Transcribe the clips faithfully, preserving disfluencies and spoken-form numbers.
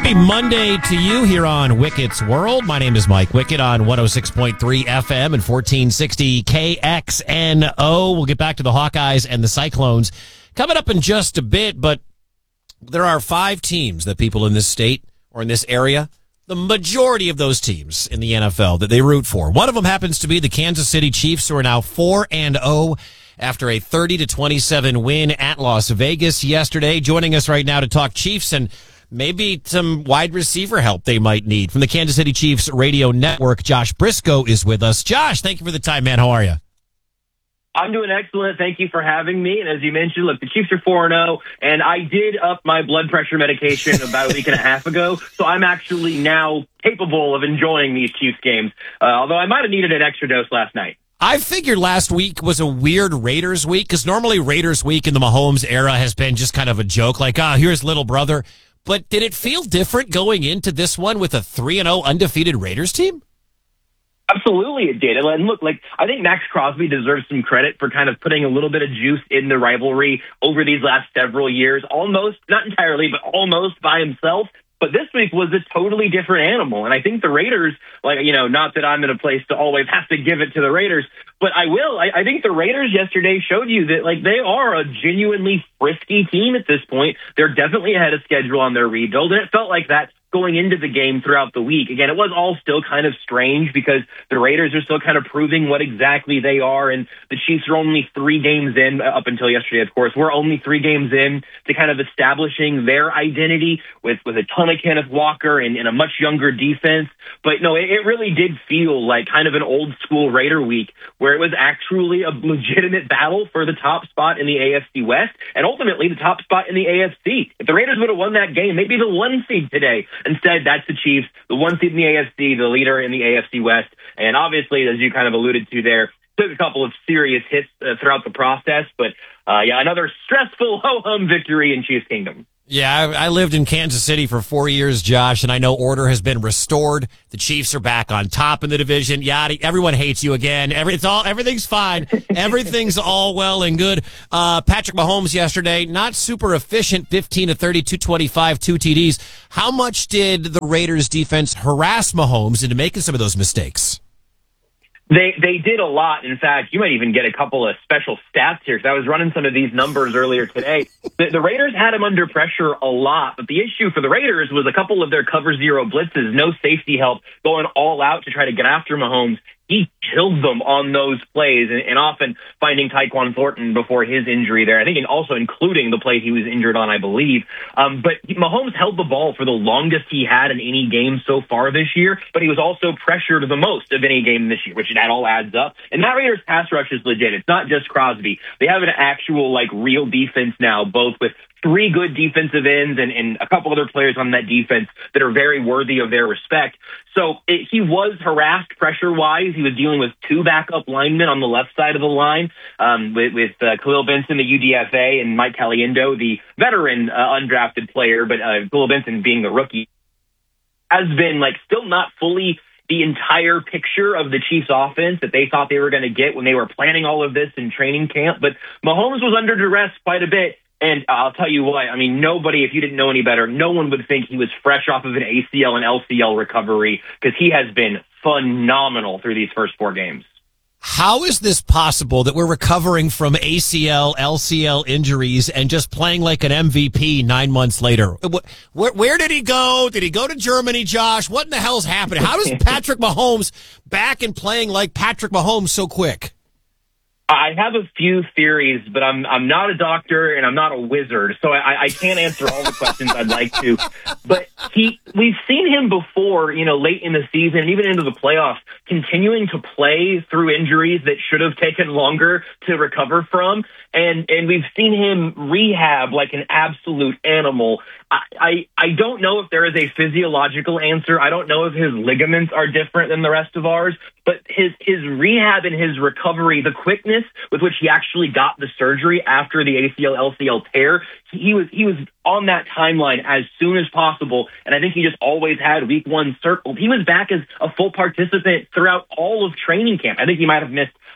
Happy Monday to you here on Wickett's World. My name is Mike Wickett on one oh six point three F M and fourteen sixty K X N O. We'll get back to the Hawkeyes and the Cyclones coming up in just a bit, but there are five teams that people in this state or in this area, the majority of those teams in the N F L that they root for. One of them happens to be the Kansas City Chiefs, who are now four and oh after a thirty to twenty-seven win at Las Vegas yesterday. Joining us right now to talk Chiefs and maybe some wide receiver help they might need from the Kansas City Chiefs radio network, Josh Briscoe is with us. Josh, thank you for the time, man. How are you? I'm doing excellent. Thank you for having me. And as you mentioned, look, the Chiefs are four and oh, and I did up my blood pressure medication about a week and a half ago, so I'm actually now capable of enjoying these Chiefs games, uh, although I might have needed an extra dose last night. I figured last week was a weird Raiders week, because normally Raiders week in the Mahomes era has been just kind of a joke, like, ah, oh, here's little brother. But did it feel different going into this one with a three and oh undefeated Raiders team? Absolutely it did. And look, like, I think Max Crosby deserves some credit for kind of putting a little bit of juice in the rivalry over these last several years, almost, not entirely, but almost by himself. But this week was a totally different animal. And I think the Raiders, like, you know, not that I'm in a place to always have to give it to the Raiders, but I will. I, I think the Raiders yesterday showed you that, like, they are a genuinely frisky team at this point. They're definitely ahead of schedule on their rebuild, and it felt like that going into the game throughout the week. Again, it was all still kind of strange because the Raiders are still kind of proving what exactly they are, and the Chiefs are only three games in, up until yesterday, of course. We're only three games in to kind of establishing their identity with, with a ton of Kenneth Walker and, and a much younger defense. But no, it, it really did feel like kind of an old school Raider week where it was actually a legitimate battle for the top spot in the A F C West and ultimately the top spot in the A F C. If the Raiders would have won that game, they'd be the one seed today. Instead, that's the Chiefs, the one seed in the A F C, the leader in the A F C West. And obviously, as you kind of alluded to there, took a couple of serious hits uh, throughout the process. But uh, yeah, another stressful ho-hum victory in Chiefs Kingdom. Yeah, I, I lived in Kansas City for four years, Josh, and I know order has been restored. The Chiefs are back on top in the division. Yada, everyone hates you again. Every, it's all, everything's fine. Everything's all well and good. Uh, Patrick Mahomes yesterday, not super efficient, fifteen to thirty, two twenty-five, two T Ds. How much did the Raiders defense harass Mahomes into making some of those mistakes? They they did a lot. In fact, you might even get a couple of special stats here because I was running some of these numbers earlier today. The, the Raiders had him under pressure a lot, but the issue for the Raiders was a couple of their cover zero blitzes, no safety help, going all out to try to get after Mahomes. He killed them on those plays, and, and often finding Tyquan Thornton before his injury there. I think and also including the play he was injured on, I believe. Um, but Mahomes held the ball for the longest he had in any game so far this year, but he was also pressured the most of any game this year, which that all adds up. And that Raiders pass rush is legit. It's not just Crosby. They have an actual, like, real defense now, both with three good defensive ends and, and a couple other players on that defense that are very worthy of their respect. So it, he was harassed pressure-wise. He was dealing with two backup linemen on the left side of the line um, with, with uh, Khalil Benson, the U D F A, and Mike Caliendo, the veteran uh, undrafted player, but uh, Khalil Benson being the rookie, has been like still not fully the entire picture of the Chiefs offense that they thought they were going to get when they were planning all of this in training camp. But Mahomes was under duress quite a bit. And I'll tell you what, I mean, nobody, if you didn't know any better, no one would think he was fresh off of an A C L and L C L recovery because he has been phenomenal through these first four games. How is this possible that we're recovering from A C L, L C L injuries and just playing like an M V P nine months later? Where, where did he go? Did he go to Germany, Josh? What in the hell's happening? How does Patrick Mahomes back and playing like Patrick Mahomes so quick? I have a few theories, but I'm I'm not a doctor and I'm not a wizard, so I, I can't answer all the questions I'd like to. But he, we've seen him before, you know, late in the season and even into the playoffs, continuing to play through injuries that should have taken longer to recover from, and and we've seen him rehab like an absolute animal. I, I I don't know if there is a physiological answer. I don't know if his ligaments are different than the rest of ours, but his his rehab and his recovery, the quickness with which he actually got the surgery after the A C L L C L tear, he was he was on that timeline as soon as possible, and I think he just always had week one circled. He was back as a full participant throughout all of training camp. I think he might have missed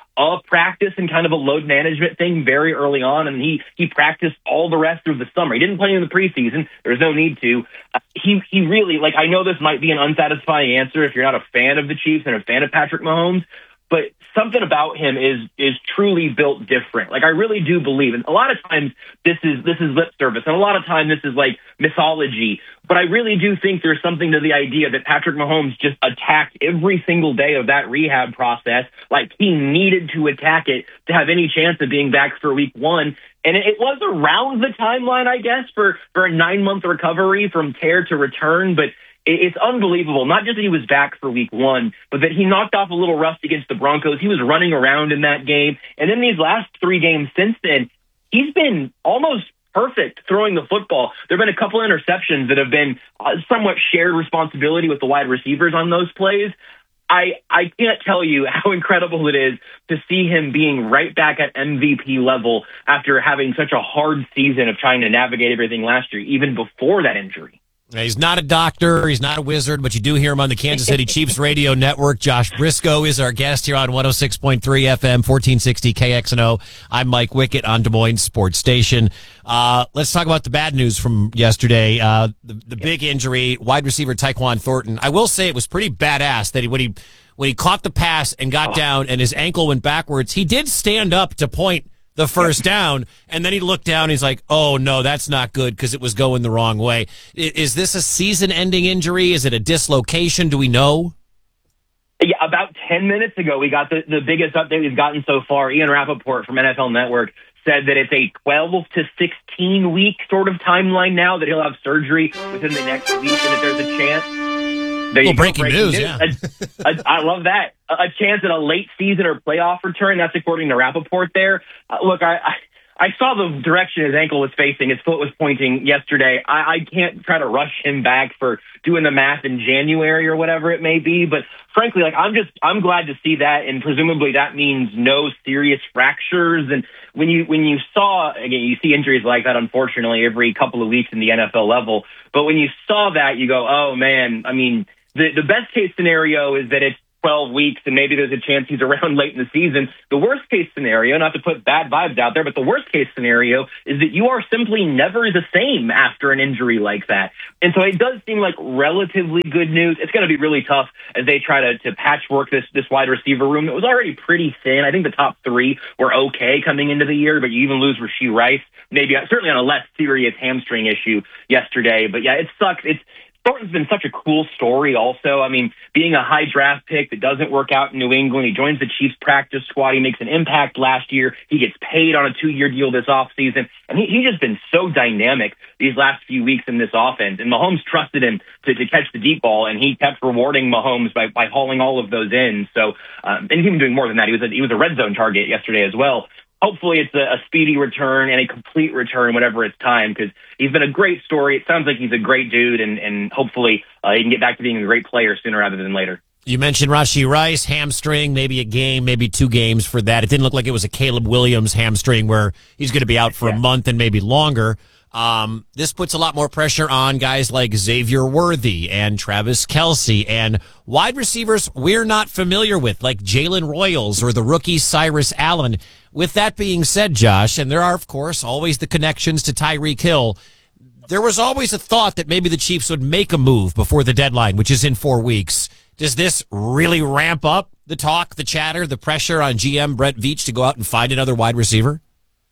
a practice and kind of a load management thing very early on, and he he practiced all the rest of the summer. He didn't play in the preseason. There's no need to. Uh, he he really, like, I know this might be an unsatisfying answer if you're not a fan of the Chiefs and a fan of Patrick Mahomes, but something about him is is truly built different. Like, I really do believe, and a lot of times this is this is lip service, and a lot of time this is like mythology. But I really do think there's something to the idea that Patrick Mahomes just attacked every single day of that rehab process, like he needed to attack it to have any chance of being back for week one. And it was around the timeline, I guess, for for a nine month recovery from tear to return, but it's unbelievable. Not just that he was back for week one, but that he knocked off a little rust against the Broncos. He was running around in that game. And then these last three games since then, he's been almost perfect throwing the football. There have been a couple of interceptions that have been uh, somewhat shared responsibility with the wide receivers on those plays. I, I can't tell you how incredible it is to see him being right back at M V P level after having such a hard season of trying to navigate everything last year, even before that injury. He's not a doctor. He's not a wizard, but you do hear him on the Kansas City Chiefs radio network. Josh Briscoe is our guest here on one oh six point three F M, fourteen sixty K X N O. I'm Mike Wickett on Des Moines Sports Station. Uh, let's talk about the bad news from yesterday. Uh, the, the big injury, wide receiver Tyquan Thornton. I will say it was pretty badass that he, when he, when he caught the pass and got down and his ankle went backwards, he did stand up to point the first down, and then he looked down. He's like, "Oh no, that's not good," because it was going the wrong way. Is this a season-ending injury? Is it a dislocation? Do we know? Yeah, about ten minutes ago, we got the, the biggest update we've gotten so far. Ian Rappaport from N F L Network said that it's a twelve to sixteen week sort of timeline now, that he'll have surgery within the next week, and that there's a chance. There well, you breaking, go, breaking news, news, yeah. a, a, I love that. A, a chance at a late season or playoff return. That's according to Rappaport there. Uh, look, I, I I saw the direction his ankle was facing. His foot was pointing yesterday. I, I can't try to rush him back for doing the math in January or whatever it may be. But frankly, like, I'm just I'm glad to see that, and presumably that means no serious fractures. And when you when you saw, again, you see injuries like that, unfortunately, every couple of weeks in the N F L level. But when you saw that, you go, oh man, I mean, the the best case scenario is that it's twelve weeks and maybe there's a chance he's around late in the season. The worst case scenario, not to put bad vibes out there, but the worst case scenario is that you are simply never the same after an injury like that. And so it does seem like relatively good news. It's going to be really tough as they try to, to patchwork this, this wide receiver room. It was already pretty thin. I think the top three were okay coming into the year, but you even lose Rashee Rice, maybe certainly on a less serious hamstring issue yesterday. But yeah, it sucks. It's, Thornton's been such a cool story also. I mean, being a high draft pick that doesn't work out in New England, he joins the Chiefs practice squad. He makes an impact last year. He gets paid on a two-year deal this offseason. And he, he's just been so dynamic these last few weeks in this offense. And Mahomes trusted him to, to catch the deep ball, and he kept rewarding Mahomes by, by hauling all of those in. So, um, and he's even doing more than that. He was a, he was a red zone target yesterday as well. Hopefully it's a, a speedy return and a complete return whenever it's time, because he's been a great story. It sounds like he's a great dude, and, and hopefully uh, he can get back to being a great player sooner rather than later. You mentioned Rashee Rice, hamstring, maybe a game, maybe two games for that. It didn't look like it was a Caleb Williams hamstring where he's going to be out for yeah. a month and maybe longer. Um, this puts a lot more pressure on guys like Xavier Worthy and Travis Kelce and wide receivers we're not familiar with, like Jalen Royals or the rookie Cyrus Allen. With that being said, Josh, and there are, of course, always the connections to Tyreek Hill, there was always a thought that maybe the Chiefs would make a move before the deadline, which is in four weeks. Does this really ramp up the talk, the chatter, the pressure on G M Brett Veach to go out and find another wide receiver?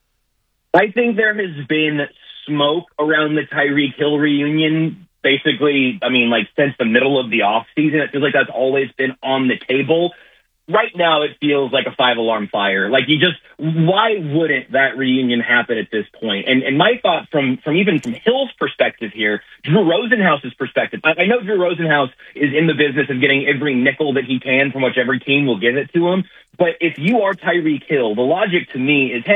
I think there has been smoke around the Tyreek Hill reunion, basically, I mean, like, since the middle of the offseason. It feels like that's always been on the table. Right now, it feels like a five-alarm fire. Like, you just, why wouldn't that reunion happen at this point? And and my thought from, from even from Hill's perspective here, Drew Rosenhaus's perspective, I, I know Drew Rosenhaus is in the business of getting every nickel that he can from whichever team will give it to him. But if you are Tyreek Hill, the logic to me is, hey,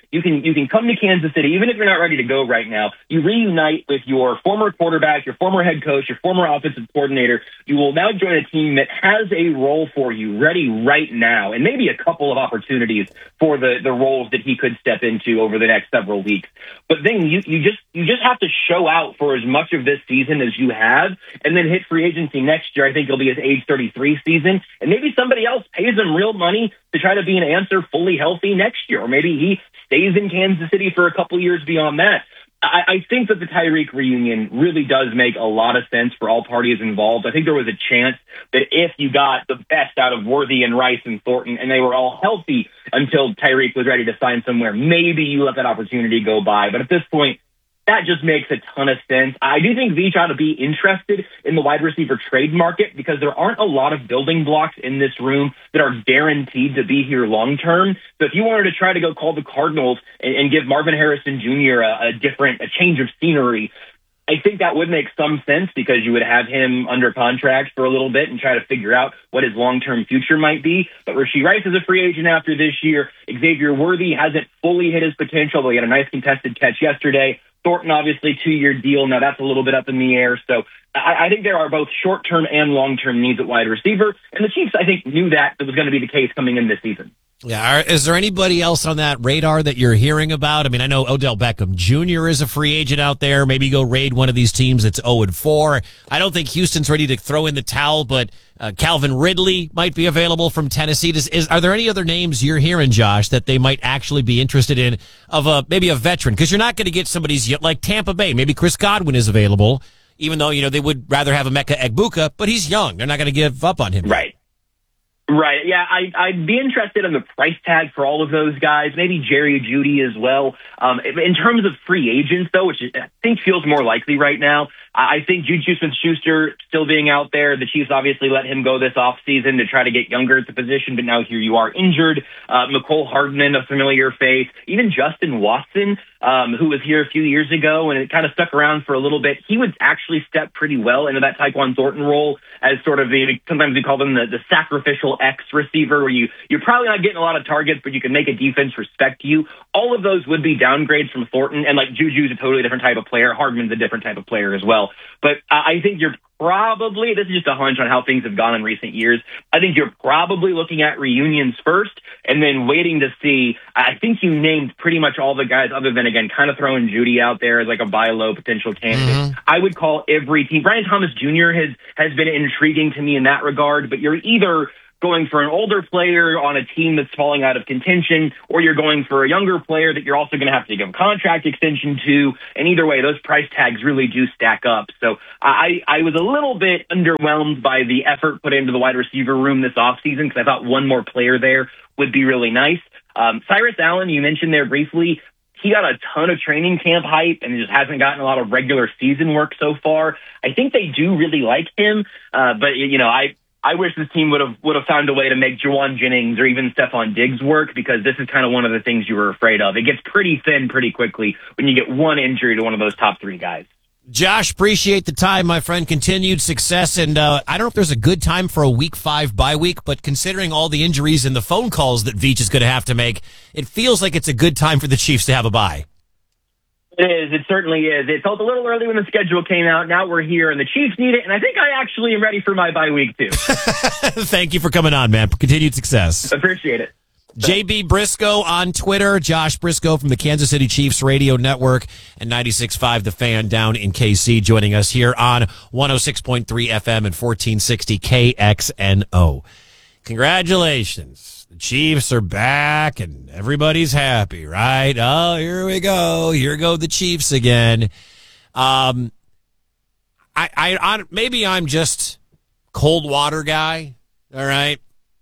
you can you can come to Kansas City, even if you're not ready to go right now. You reunite with your former quarterback, your former head coach, your former offensive coordinator. You will now join a team that has a role for you ready right now, and maybe a couple of opportunities for the, the roles that he could step into over the next several weeks. But then you, you just you just have to show out for as much of this season as you have, and then hit free agency next year. I think it'll be his age thirty-three season, and maybe somebody else pays him real money to try to be an answer fully healthy next year, or maybe he stays in Kansas City for a couple years beyond that. I, I think that the Tyreek reunion really does make a lot of sense for all parties involved. I think there was a chance that if you got the best out of Worthy and Rice and Thornton, and they were all healthy until Tyreek was ready to sign somewhere, maybe you let that opportunity go by. But at this point, that just makes a ton of sense. I do think Veach ought to be interested in the wide receiver trade market because there aren't a lot of building blocks in this room that are guaranteed to be here long term. So if you wanted to try to go call the Cardinals and, and give Marvin Harrison Junior a, a different, a change of scenery, I think that would make some sense because you would have him under contract for a little bit and try to figure out what his long-term future might be. But Rashee Rice is a free agent after this year. Xavier Worthy hasn't fully hit his potential, though he had a nice contested catch yesterday. Thornton, obviously, two-year deal. Now, that's a little bit up in the air. So I, I think there are both short-term and long-term needs at wide receiver. And the Chiefs, I think, knew that that was going to be the case coming in this season. Yeah. Is there anybody else on that radar that you're hearing about? I mean, I know Odell Beckham Junior is a free agent out there. Maybe go raid one of these teams that's oh and four. I don't think Houston's ready to throw in the towel, but uh, Calvin Ridley might be available from Tennessee. Does, is, are there any other names you're hearing, Josh, that they might actually be interested in of a maybe a veteran? Because you're not going to get somebody's like Tampa Bay. Maybe Chris Godwin is available, even though, you know, they would rather have Emeka Egbuka, but he's young. They're not going to give up on him. Right. Right. Yeah, I, I'd be interested in the price tag for all of those guys, maybe Jerry Jeudy as well. Um, in terms of free agents, though, which I think feels more likely right now, I think Juju Smith-Schuster still being out there. The Chiefs obviously let him go this offseason to try to get younger at the position, but now here you are injured. Uh, Mecole Hardman, a familiar face. Even Justin Watson, um, who was here a few years ago and it kind of stuck around for a little bit. He would actually step pretty well into that Tyquan Thornton role as sort of the, sometimes we call them the, the sacrificial X receiver, where you, you're probably not getting a lot of targets, but you can make a defense respect you. All of those would be downgrades from Thornton, and like Juju's a totally different type of player. Hardman's a different type of player as well. But uh, I think you're probably, this is just a hunch on how things have gone in recent years, I think you're probably looking at reunions first and then waiting to see. I think you named pretty much all the guys other than, again, kind of throwing Jeudy out there as like a buy low potential candidate. Mm-hmm. I would call every team. Brian Thomas Junior has, has been intriguing to me in that regard, but you're either going for an older player on a team that's falling out of contention, or you're going for a younger player that you're also going to have to give a contract extension to. And either way, those price tags really do stack up. So I, I was a little bit underwhelmed by the effort put into the wide receiver room this offseason because I thought one more player there would be really nice. Um, Cyrus Allen, you mentioned there briefly, he got a ton of training camp hype and just hasn't gotten a lot of regular season work so far. I think they do really like him, uh, but, you know, I I wish this team would have would have found a way to make Juwan Jennings or even Stephon Diggs work, because this is kind of one of the things you were afraid of. It gets pretty thin pretty quickly when you get one injury to one of those top three guys. Josh, appreciate the time, my friend. Continued success. And uh, I don't know if there's a good time for a week five bye week, but considering all the injuries and the phone calls that Veach is going to have to make, it feels like it's a good time for the Chiefs to have a bye. It is. It certainly is. It felt a little early when the schedule came out. Now we're here, and the Chiefs need it, and I think I actually am ready for my bye week, too. Thank you for coming on, man. Continued success. Appreciate it. J B Briscoe on Twitter, Josh Briscoe from the Kansas City Chiefs Radio Network and ninety-six point five The Fan down in K C, joining us here on one oh six point three F M and fourteen sixty K X N O. Congratulations. The Chiefs are back and everybody's happy, right? Oh, here we go. Here go the Chiefs again. Um, I, I, I maybe I'm just cold water guy. All right.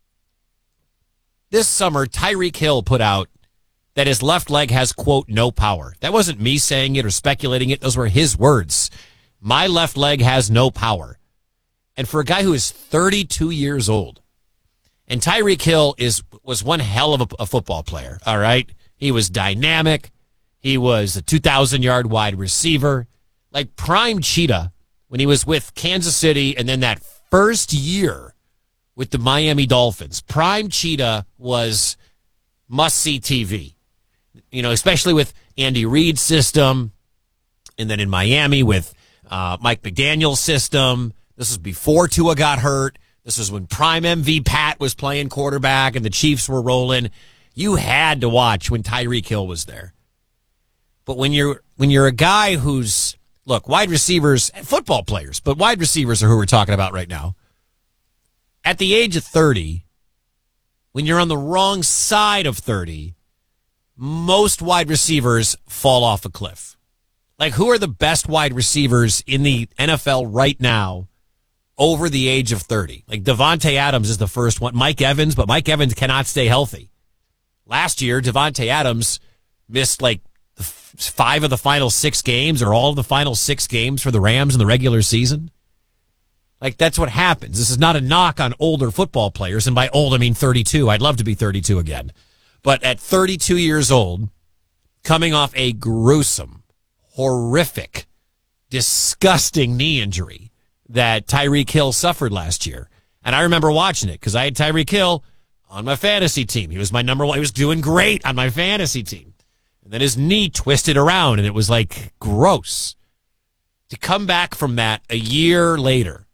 This summer, Tyreek Hill put out that his left leg has, quote, no power. That wasn't me saying it or speculating it. Those were his words. My left leg has no power. And for a guy who is thirty-two years old, and Tyreek Hill is was one hell of a, a football player, all right? He was dynamic. He was a two thousand yard wide receiver. Like prime Cheetah when he was with Kansas City and then that first year with the Miami Dolphins. Prime Cheetah was must-see T V. You know, especially with Andy Reid's system, and then in Miami with uh, Mike McDaniel's system. This was before Tua got hurt. This was when prime M V Pat was playing quarterback and the Chiefs were rolling. You had to watch when Tyreek Hill was there. But when you're when you're a guy who's, look, wide receivers, football players, but wide receivers are who we're talking about right now. At the age of thirty, when you're on the wrong side of thirty, most wide receivers fall off a cliff. Like, who are the best wide receivers in the N F L right now over the age of thirty? Like, Devontae Adams is the first one. Mike Evans, but Mike Evans cannot stay healthy. Last year, Devontae Adams missed like five of the final six games or all of the final six games for the Rams in the regular season. Like, that's what happens. This is not a knock on older football players. And by old, I mean thirty-two. I'd love to be thirty-two again. But at thirty-two years old, coming off a gruesome, horrific, disgusting knee injury that Tyreek Hill suffered last year. And I remember watching it because I had Tyreek Hill on my fantasy team. He was my number one. He was doing great on my fantasy team. And then his knee twisted around, and it was like gross. To come back from that a year later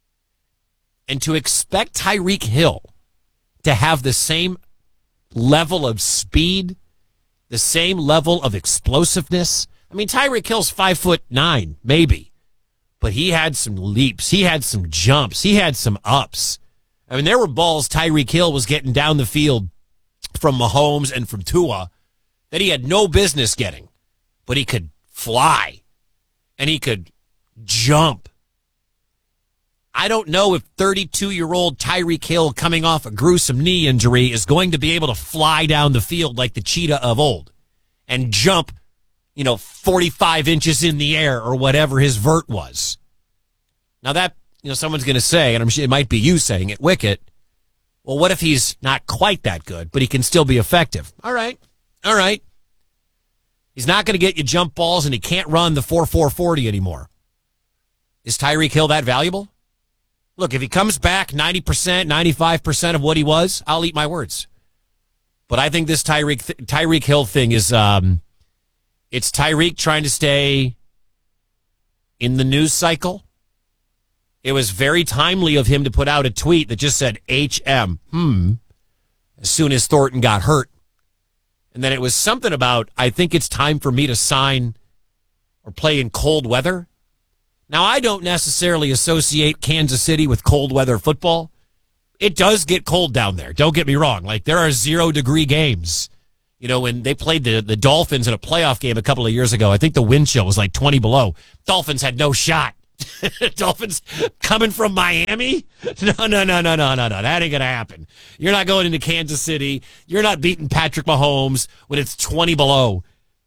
and to expect Tyreek Hill to have the same level of speed, the same level of explosiveness. I mean, Tyreek Hill's five foot nine, maybe, but he had some leaps. He had some jumps. He had some ups. I mean, there were balls Tyreek Hill was getting down the field from Mahomes and from Tua that he had no business getting, but he could fly and he could jump. I don't know if thirty-two-year-old Tyreek Hill coming off a gruesome knee injury is going to be able to fly down the field like the cheetah of old and jump, you know, forty-five inches in the air or whatever his vert was. Now that, you know, someone's going to say, and I'm sure it might be you saying it, Wicket, well, what if he's not quite that good, but he can still be effective? All right. All right. He's not going to get you jump balls, and he can't run the four four forty anymore. Is Tyreek Hill that valuable? Look, if he comes back ninety percent, ninety-five percent of what he was, I'll eat my words. But I think this Tyreek th- Tyreek Hill thing is, um, it's Tyreek trying to stay in the news cycle. It was very timely of him to put out a tweet that just said H M, hmm, as soon as Thornton got hurt. And then it was something about, I think it's time for me to sign or play in cold weather. Now, I don't necessarily associate Kansas City with cold weather football. It does get cold down there. Don't get me wrong. Like, there are zero degree games. You know, when they played the, the Dolphins in a playoff game a couple of years ago, I think the wind chill was like twenty below. Dolphins had no shot. Dolphins coming from Miami? No, no, no, no, no, no, no. That ain't going to happen. You're not going into Kansas City. You're not beating Patrick Mahomes when it's twenty below.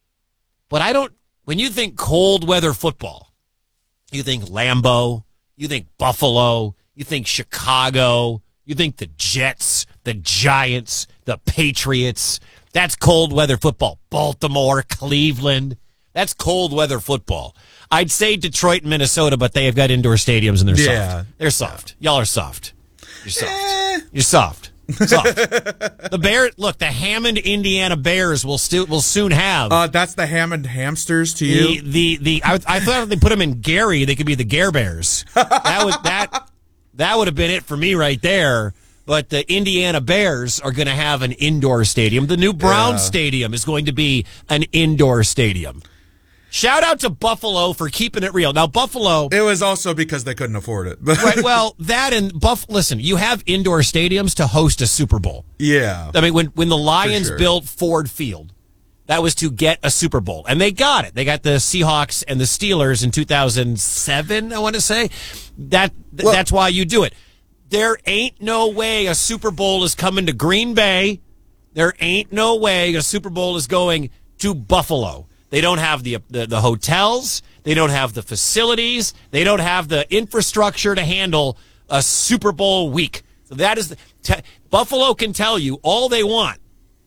But I don't, when you think cold weather football, you think Lambeau, you think Buffalo, you think Chicago, you think the Jets, the Giants, the Patriots. That's cold weather football. Baltimore, Cleveland. That's cold weather football. I'd say Detroit and Minnesota, but they have got indoor stadiums and they're yeah. soft. They're soft. Y'all are soft. You're soft. Eh. You're soft. Soft. The Bear, look, the Hammond, Indiana Bears will still will soon have. Uh, that's the Hammond Hamsters to you. The the, the I, I thought if they put them in Gary, they could be the Gare Bears. That would that that would have been it for me right there. But the Indiana Bears are going to have an indoor stadium. The new Brown yeah. Stadium is going to be an indoor stadium. Shout out to Buffalo for keeping it real. Now, Buffalo... It was also because they couldn't afford it. Right, well, that and... Buff. Listen, you have indoor stadiums to host a Super Bowl. Yeah. I mean, when, when the Lions sure. built Ford Field, that was to get a Super Bowl. And they got it. They got the Seahawks and the Steelers in two thousand seven, I want to say. That well, That's why you do it. There ain't no way a Super Bowl is coming to Green Bay. There ain't no way a Super Bowl is going to Buffalo. They don't have the, the the hotels. They don't have the facilities. They don't have the infrastructure to handle a Super Bowl week. So that is the, t- Buffalo can tell you all they want.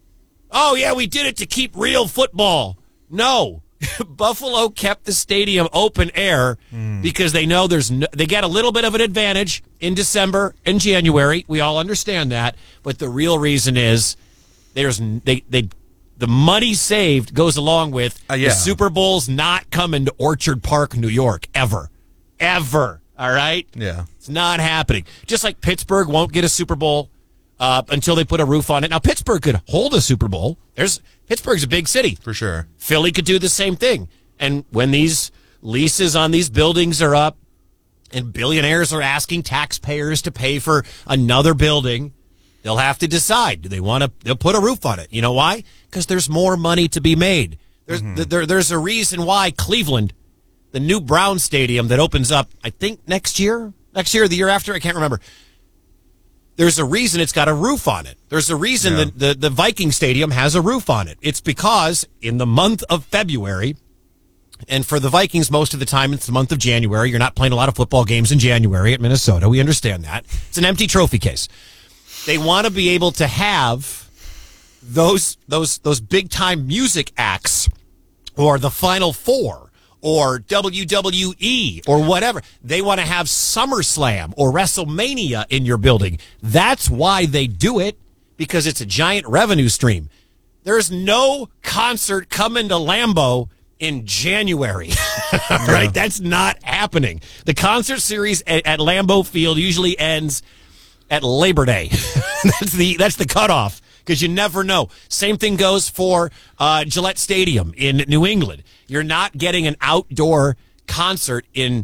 Oh yeah, we did it to keep real football. No, Buffalo kept the stadium open air mm. because they know there's no, they get a little bit of an advantage in December and January. We all understand that, but the real reason is there's they they. the money saved goes along with Uh, yeah. the Super Bowl's not coming to Orchard Park, New York, ever. Ever. All right? Yeah. It's not happening. Just like Pittsburgh won't get a Super Bowl uh, until they put a roof on it. Now, Pittsburgh could hold a Super Bowl. There's Pittsburgh's a big city. For sure. Philly could do the same thing. And when these leases on these buildings are up and billionaires are asking taxpayers to pay for another building, they'll have to decide. Do they want to they'll put a roof on it? You know why? Because there's more money to be made. There's mm-hmm. th- there, there's a reason why Cleveland, the new Brown Stadium that opens up, I think next year, next year or the year after, I can't remember. There's a reason it's got a roof on it. There's a reason yeah. that the, the Viking Stadium has a roof on it. It's because in the month of February, and for the Vikings, most of the time, it's the month of January. You're not playing a lot of football games in January at Minnesota. We understand that. It's an empty trophy case. They want to be able to have those those those big time music acts, or the Final Four, or W W E, or whatever. They want to have SummerSlam or WrestleMania in your building. That's why they do it, because it's a giant revenue stream. There's no concert coming to Lambeau in January, right? Yeah. That's not happening. The concert series at, at Lambeau Field usually ends at Labor Day. that's the that's the cutoff, because you never know. Same thing goes for uh, Gillette Stadium in New England. You're not getting an outdoor concert in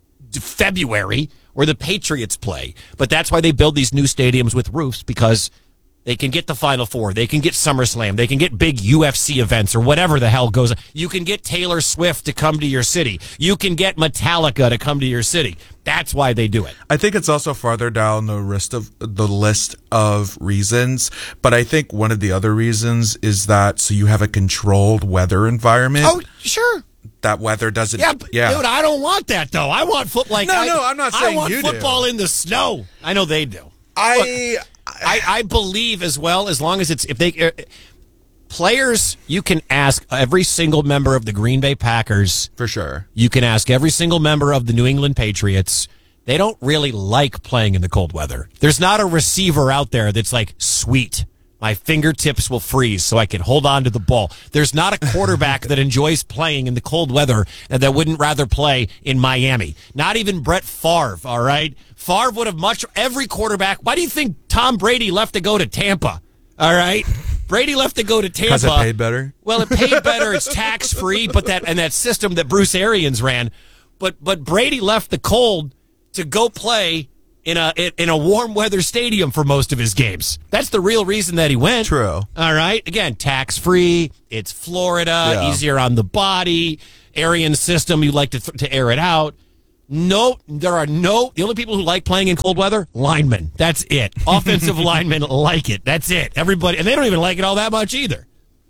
February where the Patriots play, but that's why they build these new stadiums with roofs, because they can get the Final Four. They can get SummerSlam. They can get big U F C events or whatever the hell goes on. You can get Taylor Swift to come to your city. You can get Metallica to come to your city. That's why they do it. I think it's also farther down the list of the list of reasons, but I think one of the other reasons is that so you have a controlled weather environment. Oh, sure. That weather doesn't. Yeah, but, yeah. dude, I don't want that though. I want foot like no, I, no. I'm not saying I want you football do. in the snow. I know they do. I. Look, I, I believe as well, as long as it's, if they, uh, players, you can ask every single member of the Green Bay Packers. For sure. You can ask every single member of the New England Patriots. They don't really like playing in the cold weather. There's not a receiver out there that's like, sweet, my fingertips will freeze so I can hold on to the ball. There's not a quarterback that enjoys playing in the cold weather and that wouldn't rather play in Miami. Not even Brett Favre, all right? Favre would have much, every quarterback. Why do you think Tom Brady left to go to Tampa? All right? Brady left to go to Tampa. Because it paid better? Well, it paid better. It's tax-free, but that, and that system that Bruce Arians ran. But, but Brady left the cold to go play in a in a warm weather stadium for most of his games. That's the real reason that he went. True. All right. Again, tax free. It's Florida. Yeah. Easier on the body. Arian system. You like to th- to air it out. No, there are no. The only people who like playing in cold weather, linemen. That's it. Offensive linemen like it. That's it. Everybody, and they don't even like it all that much either.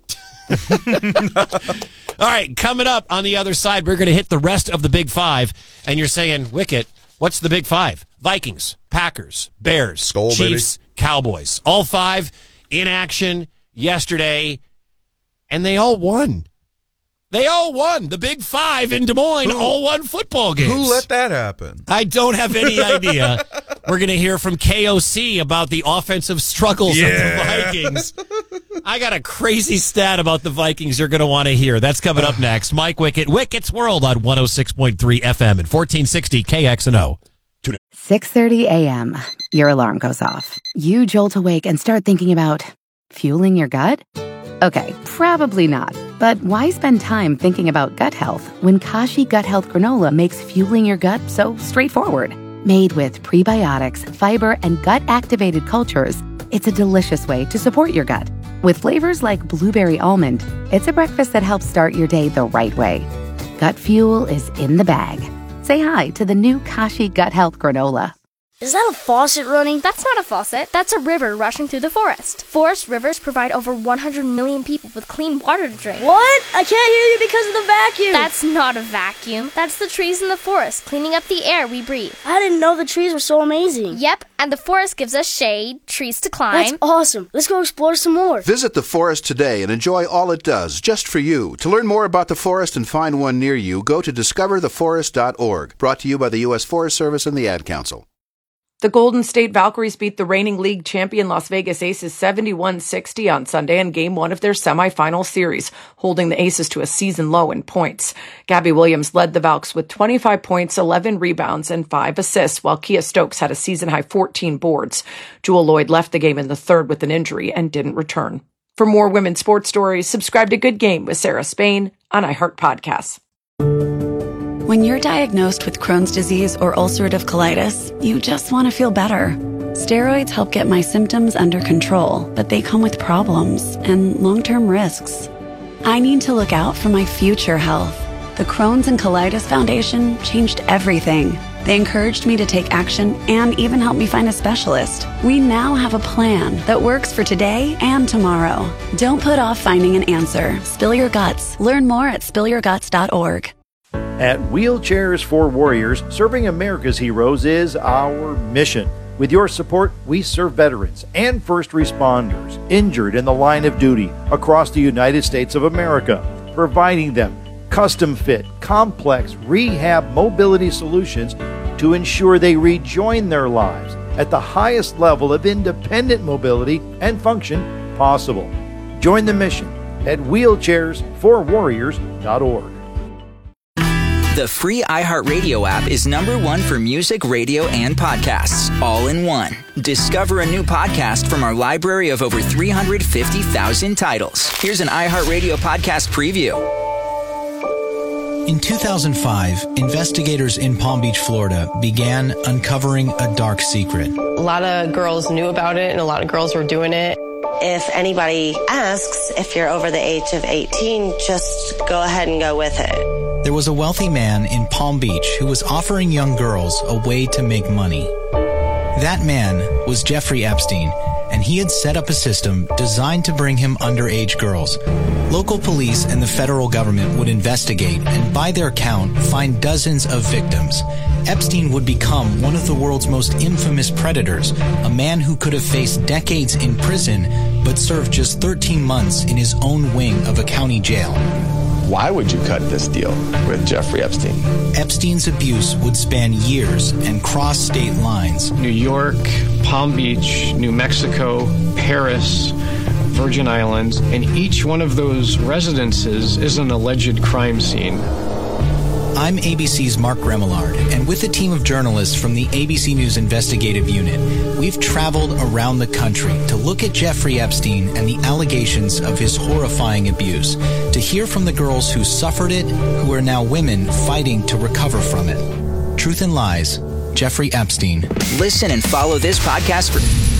All right, coming up on the other side, we're going to hit the rest of the Big Five, and you're saying, Wicket, what's the Big Five? Vikings, Packers, Bears, Skull, Chiefs, baby. Cowboys. All five in action yesterday, and they all won. They all won. The Big Five in Des Moines who, all won football games. Who let that happen? I don't have any idea. We're going to hear from K O C about the offensive struggles yeah. of the Vikings. I got a crazy stat about the Vikings you're going to want to hear. That's coming up next. Mike Wicket, Wicket's World on one oh six point three F M and fourteen sixty K X N O. six thirty a.m. Your alarm goes off. You jolt awake and start thinking about fueling your gut? Okay, probably not. But why spend time thinking about gut health when Kashi Gut Health Granola makes fueling your gut so straightforward? Made with prebiotics, fiber, and gut-activated cultures, it's a delicious way to support your gut. With flavors like blueberry almond, it's a breakfast that helps start your day the right way. Gut fuel is in the bag. Say hi to the new Kashi Gut Health Granola. Is that a faucet running? That's not a faucet. That's a river rushing through the forest. Forest rivers provide over one hundred million people with clean water to drink. What? I can't hear you because of the vacuum. That's not a vacuum. That's the trees in the forest cleaning up the air we breathe. I didn't know the trees were so amazing. Yep, and the forest gives us shade, trees to climb. That's awesome. Let's go explore some more. Visit the forest today and enjoy all it does, just for you. To learn more about the forest and find one near you, go to discover the forest dot org. Brought to you by the U S Forest Service and the Ad Council. The Golden State Valkyries beat the reigning league champion Las Vegas Aces seventy-one sixty on Sunday in game one of their semifinal series, holding the Aces to a season low in points. Gabby Williams led the Valks with twenty-five points, eleven rebounds, and five assists, while Kia Stokes had a season-high fourteen boards. Jewel Lloyd left the game in the third with an injury and didn't return. For more women's sports stories, subscribe to Good Game with Sarah Spain on iHeart Podcasts. When you're diagnosed with Crohn's disease or ulcerative colitis, you just want to feel better. Steroids help get my symptoms under control, but they come with problems and long-term risks. I need to look out for my future health. The Crohn's and Colitis Foundation changed everything. They encouraged me to take action and even helped me find a specialist. We now have a plan that works for today and tomorrow. Don't put off finding an answer. Spill your guts. Learn more at spill your guts dot org. At Wheelchairs for Warriors, serving America's heroes is our mission. With your support, we serve veterans and first responders injured in the line of duty across the United States of America, providing them custom-fit, complex rehab mobility solutions to ensure they rejoin their lives at the highest level of independent mobility and function possible. Join the mission at wheelchairs for warriors dot org. The free iHeartRadio app is number one for music, radio, and podcasts, all in one. Discover a new podcast from our library of over three hundred fifty thousand titles. Here's an iHeartRadio podcast preview. In two thousand five, investigators in Palm Beach, Florida, began uncovering a dark secret. A lot of girls knew about it, and a lot of girls were doing it. If anybody asks if you're over the age of eighteen, just go ahead and go with it. There was a wealthy man in Palm Beach who was offering young girls a way to make money. That man was Jeffrey Epstein, and he had set up a system designed to bring him underage girls. Local police and the federal government would investigate and, by their count, find dozens of victims. Epstein would become one of the world's most infamous predators, a man who could have faced decades in prison but served just thirteen months in his own wing of a county jail. Why would you cut this deal with Jeffrey Epstein? Epstein's abuse would span years and cross state lines. New York, Palm Beach, New Mexico, Paris, Virgin Islands, and each one of those residences is an alleged crime scene. I'm A B C's Mark Remillard, and with a team of journalists from the A B C News Investigative Unit, we've traveled around the country to look at Jeffrey Epstein and the allegations of his horrifying abuse, to hear from the girls who suffered it, who are now women fighting to recover from it. Truth and Lies, Jeffrey Epstein. Listen and follow this podcast for